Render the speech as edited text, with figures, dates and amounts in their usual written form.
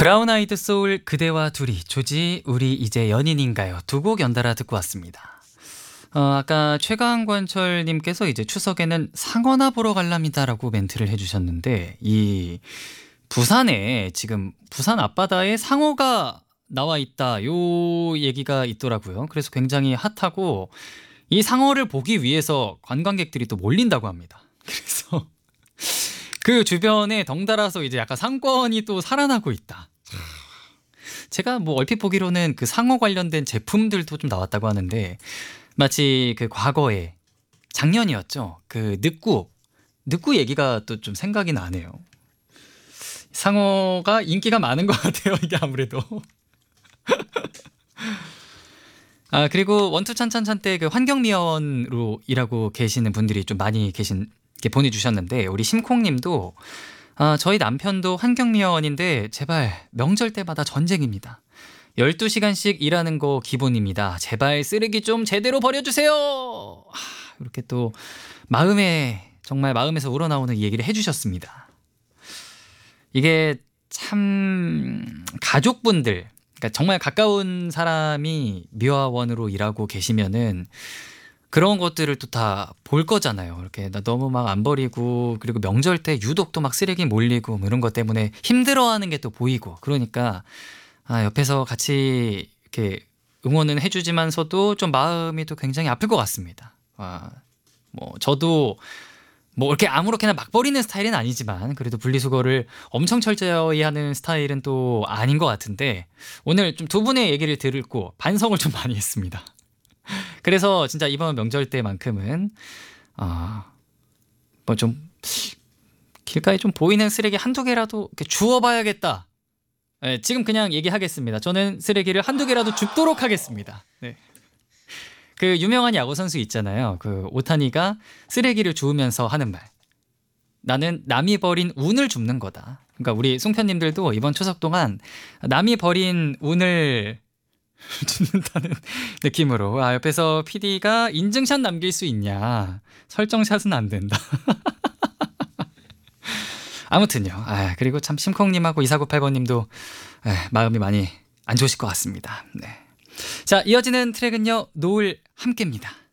브라운 아이드 소울 그대와 둘이 조지 우리 이제 연인인가요? 두 곡 연달아 듣고 왔습니다. 아까 최강권철님께서 이제 추석에는 상어나 보러 갈랍니다라고 멘트를 해주셨는데 이 부산에 지금 부산 앞바다에 상어가 나와 있다 요 얘기가 있더라고요. 그래서 굉장히 핫하고 이 상어를 보기 위해서 관광객들이 또 몰린다고 합니다. 그래서 그 주변에 덩달아서 이제 약간 상권이 또 살아나고 있다. 제가 뭐 얼핏 보기로는 그 상어 관련된 제품들도 좀 나왔다고 하는데 마치 그 과거에 작년이었죠. 그 늑구 얘기가 또 좀 생각이 나네요. 상어가 인기가 많은 것 같아요. 이게 아무래도. 그리고 원투찬찬찬 때 그 환경미화원으로 일하고 계시는 분들이 좀 많이 이렇게 보내주셨는데 우리 심콩님도 저희 남편도 환경미화원인데 제발 명절 때마다 전쟁입니다. 12시간씩 일하는 거 기본입니다. 제발 쓰레기 좀 제대로 버려주세요. 이렇게 또 정말 마음에서 우러나오는 이 얘기를 해주셨습니다. 이게 참 가족분들, 그러니까 정말 가까운 사람이 미화원으로 일하고 계시면은 그런 것들을 또 다 볼 거잖아요. 이렇게 나 너무 막 안 버리고 그리고 명절 때 유독 또 막 쓰레기 몰리고 뭐 이런 것 때문에 힘들어하는 게 또 보이고 그러니까 옆에서 같이 이렇게 응원은 해주지만서도 좀 마음이 또 굉장히 아플 것 같습니다. 뭐 저도 뭐 이렇게 아무렇게나 막 버리는 스타일은 아니지만 그래도 분리수거를 엄청 철저히 하는 스타일은 또 아닌 것 같은데 오늘 좀 두 분의 얘기를 듣고 반성을 좀 많이 했습니다. 그래서 진짜 이번 명절 때만큼은 뭐 좀 길가에 좀 보이는 쓰레기 한두 개라도 이렇게 주워봐야겠다. 네, 지금 그냥 얘기하겠습니다. 저는 쓰레기를 한두 개라도 줍도록 하겠습니다. 네. 그 유명한 야구 선수 있잖아요. 그 오타니가 쓰레기를 주우면서 하는 말. 나는 남이 버린 운을 줍는 거다. 그러니까 우리 송편님들도 이번 추석 동안 남이 버린 운을 줍는다는 느낌으로 옆에서 PD가 인증샷 남길 수 있냐. 설정샷은 안 된다. 아무튼요. 그리고 참 심콩님하고 2498번님도 마음이 많이 안 좋으실 것 같습니다. 네. 자, 이어지는 트랙은요. 노을 함께입니다.